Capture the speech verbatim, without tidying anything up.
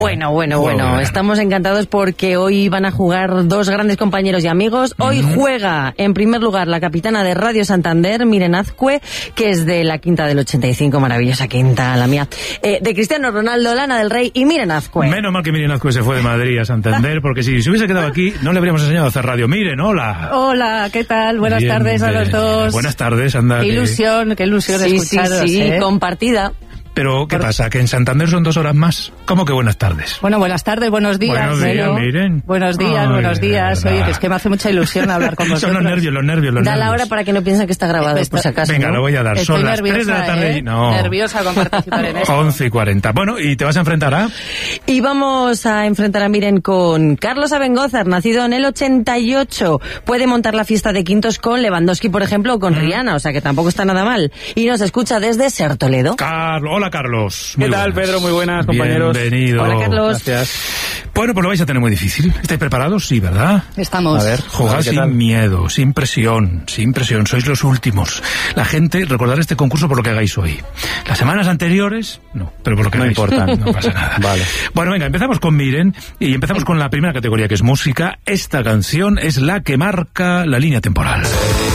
Bueno, bueno, bueno, estamos encantados porque hoy van a jugar dos grandes compañeros y amigos. Hoy mm. juega, en primer lugar, la capitana de Radio Santander, Miren Azcue, que es de la quinta del ochenta y cinco, maravillosa quinta, la mía, eh, de Cristiano Ronaldo, Lana del Rey y Miren Azcue. Menos mal que Miren Azcue se fue de Madrid a Santander, porque si se hubiese quedado aquí, no le habríamos enseñado a hacer radio. Miren, hola. Hola, ¿qué tal? Buenas Bien, tardes a los dos. Buenas tardes, anda. Qué ilusión, qué ilusión sí, escucharos, sí, sí, ¿eh? compartida. Pero, ¿qué Por... pasa? ¿Que en Santander son dos horas más? ¿Cómo que buenas tardes? Bueno, buenas tardes, buenos días. Buenos días, ¿no? Miren. Buenos días, Ay, buenos días. Oye, que es que me hace mucha ilusión hablar con vosotros. Son los nervios, los nervios, los da nervios. la hora para que no piensen que está grabado, Esto... por si acaso. Venga, ¿no? lo voy a dar. Estoy Son las nerviosa, tres de la tarde ¿eh? y... No. Nerviosa con participar en esto. once y cuarenta. Bueno, ¿y te vas a enfrentar a...? Y vamos a enfrentar a Miren con Carlos Abengózar, nacido en el ochenta y ocho. Puede montar la fiesta de quintos con Lewandowski, por ejemplo, o con mm. Rihanna, o sea que tampoco está nada mal. Y nos escucha desde Ser Toledo. Carlos, hola Carlos. Muy ¿Qué tal, buenas. Pedro? Muy buenas, compañeros. Bienvenido. Hola, Carlos. Gracias. Bueno, pues lo vais a tener muy difícil. ¿Estáis preparados? Sí, ¿verdad? Estamos. A ver, jugad sin tal? miedo, sin presión, sin presión. Sois los últimos. La gente recordará este concurso por lo que hagáis hoy. Las semanas anteriores, no, pero por lo que no hagáis. importa. No pasa nada. Vale. Bueno, venga, empezamos con Miren y empezamos con la primera categoría, que es música. Esta canción es la que marca la línea temporal.